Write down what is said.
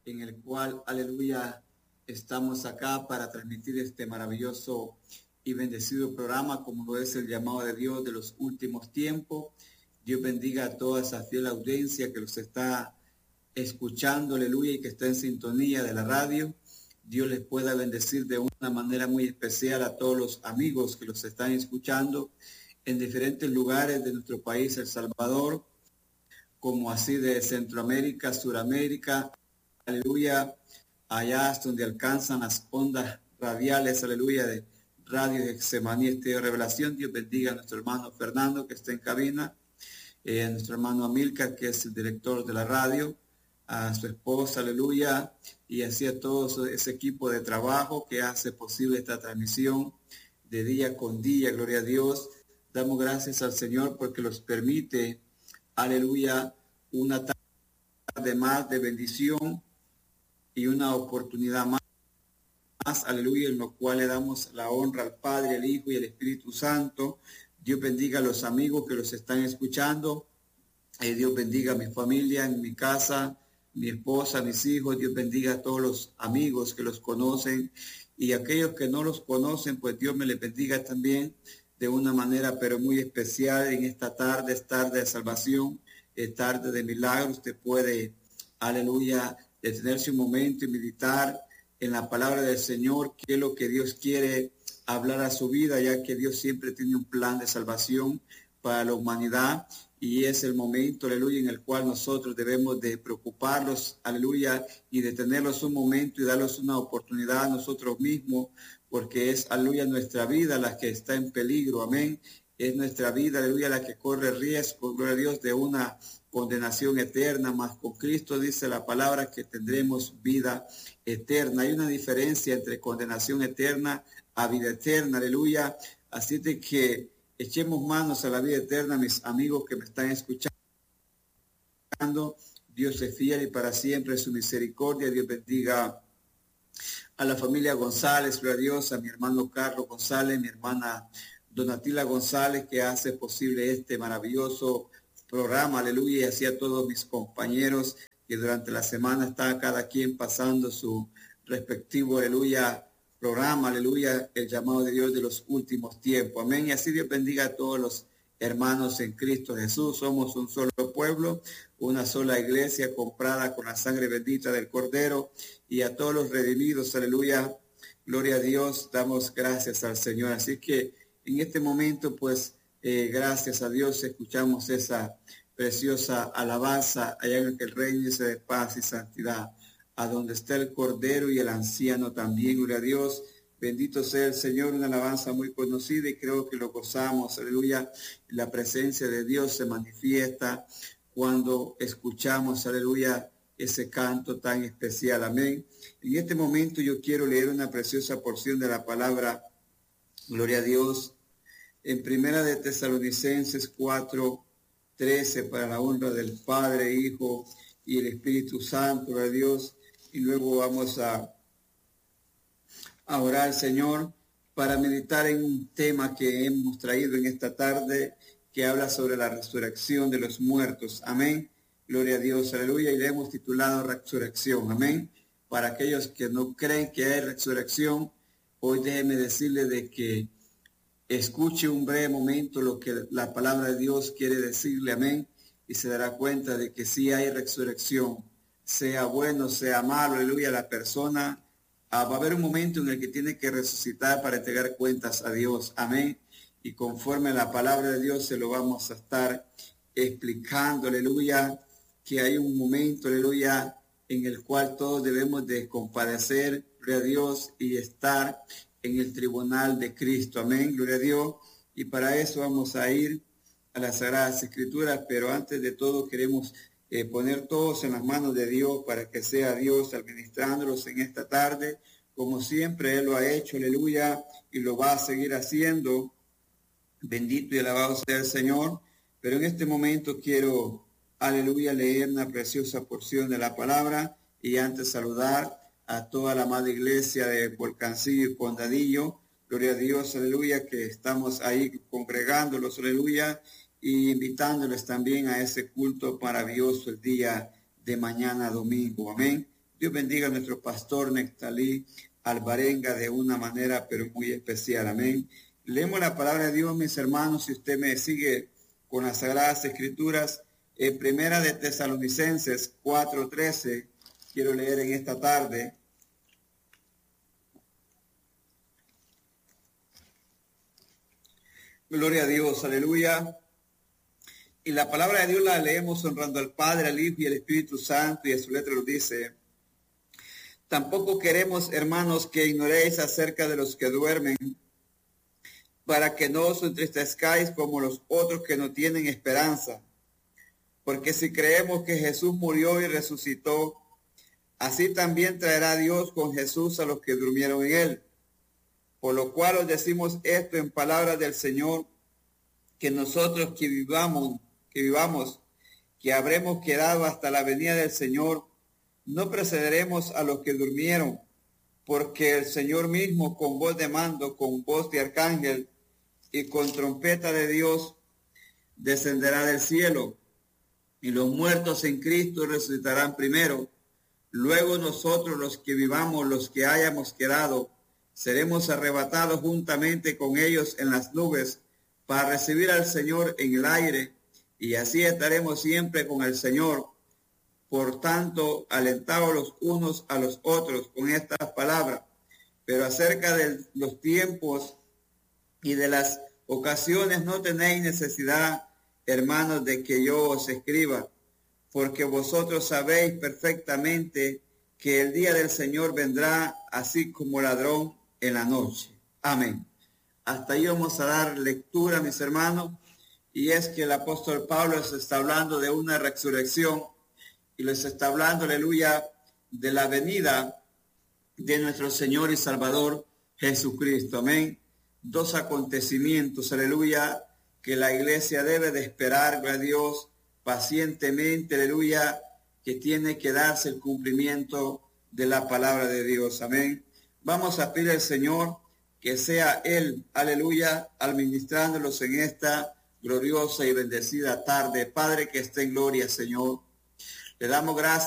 en el cual, aleluya, estamos acá para transmitir este maravilloso y bendecido programa, como lo es el llamado de Dios de los últimos tiempos. Dios bendiga a toda esa fiel audiencia que los está escuchando, aleluya, y que está en sintonía de la radio. Dios les pueda bendecir de una manera muy especial a todos los amigos que los están escuchando en diferentes lugares de nuestro país, El Salvador, como así de Centroamérica, Suramérica, aleluya, allá hasta donde alcanzan las ondas radiales, aleluya, de Radio Getsemaní, Estéreo de Revelación. Dios bendiga a nuestro hermano Fernando, que está en cabina, a nuestro hermano Amilcar, que es el director de la radio, a su esposa, aleluya, y así a todo ese equipo de trabajo que hace posible esta transmisión de día con día, gloria a Dios. Damos gracias al Señor porque nos permite, aleluya, una tarde más de bendición y una oportunidad más, aleluya, en lo cual le damos la honra al Padre, al Hijo y al Espíritu Santo. Dios bendiga a los amigos que los están escuchando. Dios bendiga a mi familia, en mi casa, mi esposa, mis hijos. Dios bendiga a todos los amigos que los conocen y aquellos que no los conocen, pues Dios me les bendiga también de una manera pero muy especial en esta tarde. Es tarde de salvación, es tarde de milagros. Usted puede, aleluya, detenerse un momento y meditar en la palabra del Señor, qué es lo que Dios quiere hablar a su vida, ya que Dios siempre tiene un plan de salvación para la humanidad. Y es el momento, aleluya, en el cual nosotros debemos de preocuparnos, aleluya, y detenerlos un momento y darles una oportunidad a nosotros mismos, porque es, aleluya, nuestra vida la que está en peligro, amén. Es nuestra vida, aleluya, la que corre riesgo, gloria a Dios, de una condenación eterna, mas con Cristo dice la palabra que tendremos vida eterna. Hay una diferencia entre condenación eterna a vida eterna, aleluya. Así de que echemos manos a la vida eterna, mis amigos que me están escuchando. Dios es fiel y para siempre su misericordia. Dios bendiga a la familia González, gloria a Dios, a mi hermano Carlos González, mi hermana Donatila González, que hace posible este maravilloso programa, aleluya, y así a todos mis compañeros que durante la semana están cada quien pasando su respectivo, aleluya, programa, aleluya, el llamado de Dios de los últimos tiempos, amén. Y así Dios bendiga a todos los hermanos en Cristo Jesús. Somos un solo pueblo, una sola iglesia comprada con la sangre bendita del Cordero, y a todos los redimidos, aleluya, gloria a Dios, damos gracias al Señor. Así que en este momento, pues, gracias a Dios, escuchamos esa preciosa alabanza allá en el reino de paz y santidad, a donde está el Cordero y el anciano también, gloria a Dios. Bendito sea el Señor, una alabanza muy conocida y creo que lo gozamos, aleluya. La presencia de Dios se manifiesta cuando escuchamos, aleluya, ese canto tan especial, amén. En este momento yo quiero leer una preciosa porción de la palabra, gloria a Dios, en Primera de Tesalonicenses 4:13, para la honra del Padre, Hijo y el Espíritu Santo, gloria a Dios. Y luego vamos a orar al Señor para meditar en un tema que hemos traído en esta tarde, que habla sobre la resurrección de los muertos. Amén. Gloria a Dios, aleluya. Y le hemos titulado Resurrección. Amén. Para aquellos que no creen que hay resurrección, hoy déjeme decirle de que escuche un breve momento lo que la palabra de Dios quiere decirle. Amén. Y se dará cuenta de que sí hay resurrección. Sea bueno, sea malo, aleluya, la persona va a haber un momento en el que tiene que resucitar para entregar cuentas a Dios, amén, y conforme a la palabra de Dios se lo vamos a estar explicando, aleluya, que hay un momento, aleluya, en el cual todos debemos de compadecer, gloria a Dios, y estar en el tribunal de Cristo, amén, gloria a Dios, y para eso vamos a ir a las Sagradas Escrituras, pero antes de todo queremos poner todos en las manos de Dios para que sea Dios administrándolos en esta tarde, como siempre Él lo ha hecho, aleluya, y lo va a seguir haciendo. Bendito y alabado sea el Señor. Pero en este momento quiero, aleluya, leer una preciosa porción de la palabra y antes saludar a toda la amada iglesia de Volcancillo y Condadillo. Gloria a Dios, aleluya, que estamos ahí congregándolos, aleluya, y invitándoles también a ese culto maravilloso el día de mañana domingo. Amén. Dios bendiga a nuestro pastor Nectalí Alvarenga de una manera pero muy especial. Amén. Leemos la palabra de Dios, mis hermanos, si usted me sigue con las Sagradas Escrituras, en Primera de Tesalonicenses 4:13, quiero leer en esta tarde. Gloria a Dios, aleluya. Y la palabra de Dios la leemos honrando al Padre, al Hijo y al Espíritu Santo, y en su letra lo dice: tampoco queremos, hermanos, que ignoréis acerca de los que duermen, para que no os entristezcáis como los otros que no tienen esperanza. Porque si creemos que Jesús murió y resucitó, así también traerá Dios con Jesús a los que durmieron en él. Por lo cual os decimos esto en palabras del Señor, que nosotros que vivamos, que habremos quedado hasta la venida del Señor, no precederemos a los que durmieron, porque el Señor mismo, con voz de mando, con voz de arcángel y con trompeta de Dios, descenderá del cielo, y los muertos en Cristo resucitarán primero. Luego nosotros, los que vivamos, los que hayamos quedado, seremos arrebatados juntamente con ellos en las nubes para recibir al Señor en el aire, y así estaremos siempre con el Señor. Por tanto, alentaos los unos a los otros con estas palabras. Pero acerca de los tiempos y de las ocasiones no tenéis necesidad, hermanos, de que yo os escriba, porque vosotros sabéis perfectamente que el día del Señor vendrá así como ladrón en la noche. Amén. Hasta ahí vamos a dar lectura, mis hermanos, y es que el apóstol Pablo les está hablando de una resurrección y les está hablando, aleluya, de la venida de nuestro Señor y Salvador Jesucristo. Amén. Dos acontecimientos, aleluya, que la iglesia debe de esperar, gloria a Dios, pacientemente, aleluya, que tiene que darse el cumplimiento de la palabra de Dios. Amén. Vamos a pedir al Señor que sea Él, aleluya, administrándolos en esta gloriosa y bendecida tarde. Padre que esté en gloria, Señor, le damos gracias.